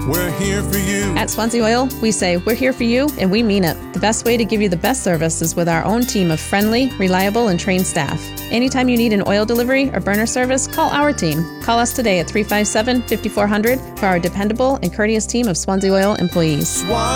we're here for you. At Swansea Oil, we say we're here for you, and we mean it. The best way to give you the best service is with our own team of friendly, reliable, and trained staff. Anytime you need an oil delivery or burner service, call our team. Call us today at 357-5400 for our dependable and courteous team of Swansea Oil employees.